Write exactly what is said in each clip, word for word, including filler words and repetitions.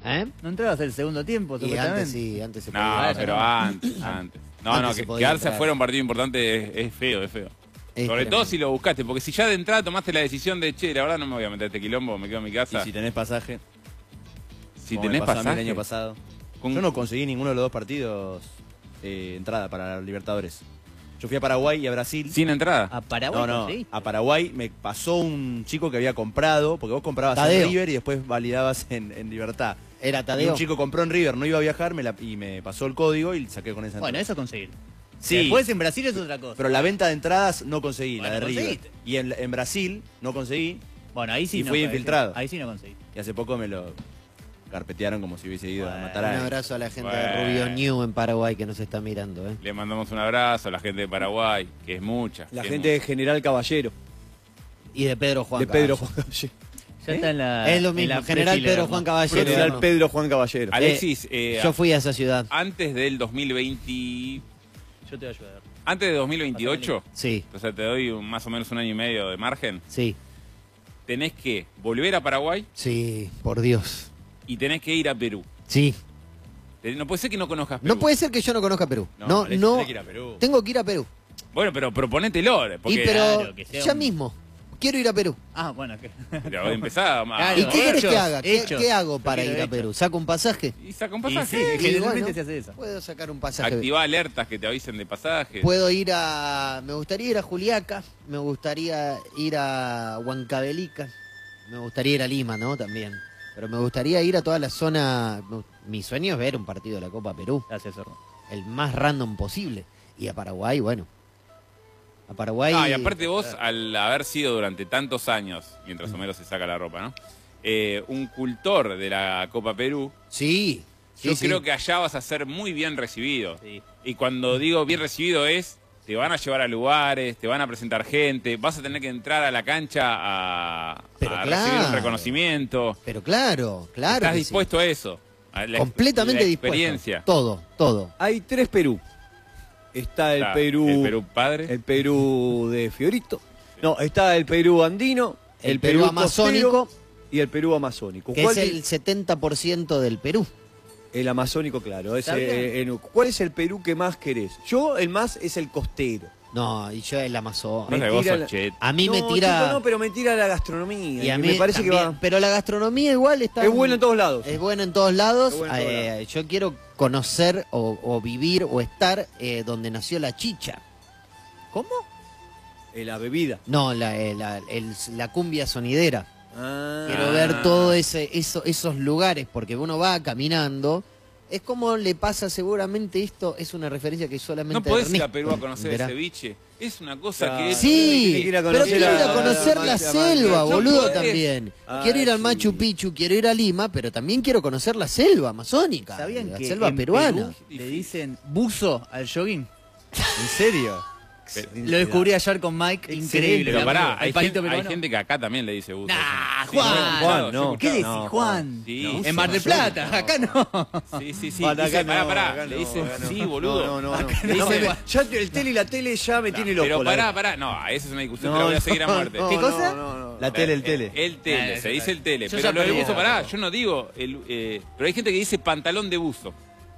¿Eh? ¿No entrabas el segundo tiempo, Y supuestamente? antes sí, antes se No, podía. pero antes, antes. No, Antes no, se que, podía quedarse entrar. afuera un partido importante es, es feo, es feo. Es Sobre todo tremendo. si lo buscaste, porque si ya de entrada tomaste la decisión de, che, la verdad no me voy a meter este quilombo, me quedo en mi casa. Y si tenés pasaje, si como me tenés pasó a mí pasaje, el año pasado. con- Yo no conseguí ninguno de los dos partidos eh, entrada para Libertadores. Yo fui a Paraguay y a Brasil. sin entrada. A Paraguay, No, no, ¿sí? a Paraguay me pasó un chico que había comprado, porque vos comprabas Tadeo. en River y después validabas en, en Libertad. Era Y Tadeo. un chico compró en River, no iba a viajar me la- y me pasó el código y saqué con esa Bueno, entrada. eso conseguir. Sí. Después en Brasil es otra cosa. Pero la venta de entradas no conseguí, Bueno, la de River. conseguiste. Y en, en Brasil no conseguí Bueno, ahí sí y no. fui ahí sí- infiltrado. Ahí sí no conseguí. y hace poco me lo carpetearon como si hubiese ido Bueno, a matar Un a alguien. abrazo a la gente Bueno. de Rubio New en Paraguay que nos está mirando. ¿eh? Le mandamos un abrazo a la gente de Paraguay, que es mucha. La que gente es de General Caballero, Y de Pedro Juan de Pedro Caballo. Juan Caballero. Ya está en la. Es lo en mismo, la General pre-fila, Pedro hermano. Juan Caballero. General ¿no? Pedro Juan Caballero. Alexis, eh, Yo fui a esa ciudad. antes del dos mil veinte, Yo te voy a ayudar. antes de dos mil veintiocho, Sí, o sea, te doy un- más o menos un año y medio de margen, sí, tenés que volver a Paraguay sí, por Dios. y tenés que ir a Perú. Sí. Te- No puede ser que no conozcas Perú. No puede ser que yo no conozca Perú. No, No, Alexis, no. tenés que ir a Perú. Tengo que ir a Perú. Bueno, pero proponételo, porque y pero claro, que sea ya un- mismo. Quiero ir a Perú. Ah, bueno, que. pero empezá a- Claro, ¿Y qué querés hechos, que haga? ¿Qué, hechos. qué hago Yo para quiero ir a hechos. Perú? ¿Saco un pasaje? y saca un Y pasaje. sí, Y generalmente bueno, se hace eso. Puedo sacar un pasaje. Activá alertas que te avisen de pasajes. Puedo ir a... Me gustaría ir a Juliaca, me gustaría ir a Huancavelica, me gustaría ir a Lima, ¿no? También. Pero me gustaría ir a toda la zona... Mi sueño es ver un partido de la Copa Perú, Gracias, hermano. el más random posible. Y a Paraguay, bueno. A Paraguay... Ah, y aparte vos, al haber sido durante tantos años, mientras Homero se saca la ropa, ¿no? Eh, un cultor de la Copa Perú, Sí. yo sí, sí. creo que allá vas a ser muy bien recibido. Sí. Y cuando digo bien recibido es, te van a llevar a lugares, te van a presentar gente, vas a tener que entrar a la cancha a, Pero a claro. recibir un reconocimiento. Pero claro, claro. ¿Estás que sí. dispuesto a eso? A la, Completamente la dispuesto. experiencia. Todo, todo. Hay tres Perú. Está el Está Perú, El Perú padre. el Perú de Fiorito. No, está el Perú andino, El Perú amazónico. costero y el Perú amazónico. Que ¿Cuál es de- el setenta por ciento del Perú. el amazónico, claro. ese, Está bien. eh, en- ¿Cuál es el Perú que más querés? Yo, el más es el costero. No, y yo el Amazonas. No sé, me vos tira sos la- chet. A mí me No, tira... chico, no, pero me tira la gastronomía. y a que mí me parece que también, va. Pero la gastronomía igual está... Es buena en todos lados. Es buena en todos lados. Es buena en todos Eh, yo quiero conocer o, o vivir o estar eh, donde nació la chicha. ¿Cómo? Eh, la bebida. No, la, eh, la, el- la cumbia sonidera. Ah. Quiero ver todos ese, eso, esos lugares, porque uno va caminando. Es como le pasa seguramente esto, es una referencia que solamente... No podés ir a Ernesto Perú a conocer el entenderá. ceviche. Es una cosa Claro. que es... Sí, Tiene que ir a pero conocer quiero ir a- a conocer a- la a- selva, no boludo, podés. también. Ah, quiero ir al sí. Machu Picchu, quiero ir a Lima, pero también quiero conocer la selva amazónica, ¿Sabían la que selva en peruana. Perú le dicen buzo al jogging? ¿En serio? Lo descubrí ayer con Mike, increíble. Pero el pará, amigo, el hay palito gente, hay peruano. gente que acá también le dice buzo. Nah, Sí, Juan, sí, Juan, sí, no. sí, ¿Qué decís, No, Juan? Sí. No, En Mar del Buzo, Plata, no. acá no. Sí, sí, sí. Bueno, Dice, acá pará, no, pará. acá Le no, dice, acá no. sí, boludo. No, no, no. Acá Le No, dice, me- ya el tele y la tele ya me tiene loco. pero la pará, verdad. pará. No, esa es una discusión No, que la voy a no, seguir a muerte. no, ¿Qué no, cosa? no, no. La tele, el tele. El tele, Ah, se eso, dice el tele. yo Pero ya lo del perdí buzo, la pará, cosa. yo no digo. El, eh, pero hay gente que dice pantalón de buzo.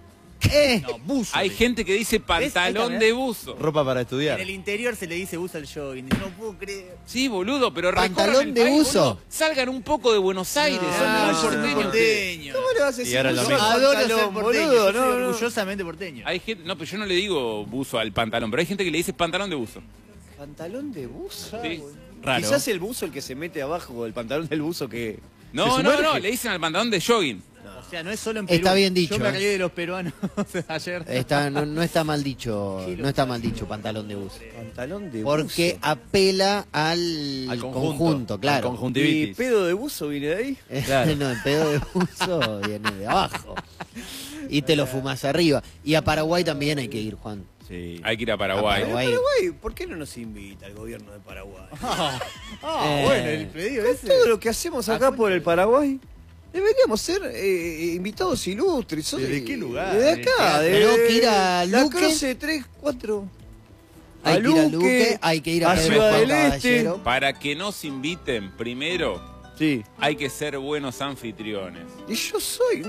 Eh, No, buzo. Hay gente que dice pantalón Esta, de buzo. Ropa para En estudiar. el interior se le dice buzo al jogging. No puedo creer. Sí, boludo, pero Pantalón recorran el de país, buzo. boludo. Salgan un poco de Buenos Aires, Ah, son muy son porteños. porteños. ¿Cómo le vas a Y ahora lo buzo mismo. al Adoro ser pantalón, porteño. boludo? Yo soy No, no. orgullosamente porteño. Hay gente, no, pero yo no le digo buzo al pantalón, pero hay gente que le dice pantalón de buzo. ¿Pantalón de buzo? Sí. Raro. Quizás el buzo el que se mete abajo, el pantalón del buzo que... No, se no, sumerge. no, le dicen al pantalón de jogging. O sea, no es solo en Perú. Está bien dicho, Yo me eh. reí de los peruanos ayer. está, no, no está mal dicho, no está mal dicho pantalón de buzo. Pantalón de Porque buzo. apela al, Al conjunto, conjunto, claro. ¿Y al conjuntivitis. pedo de buzo viene de ahí? Eh, Claro. no, el pedo de buzo viene de abajo. Y te lo fumas arriba. Y a Paraguay también hay que ir, Juan. Sí. Hay que ir a Paraguay. A Paraguay. Paraguay, ¿por qué no nos invita el gobierno de Paraguay? Ah, Eh, bueno, el pedido ese. Todo lo que hacemos acá por el Paraguay, deberíamos ser eh, invitados ilustres. ¿Sos ¿Desde de- qué lugar? De acá, de Tenemos que ir a la Luque. Croce tres, cuatro. Hay que ir a Luque, hay que ir a a Pedro Ciudad Juan del Este. Caballero. Para que nos inviten, primero Sí. hay que ser buenos anfitriones. Y yo soy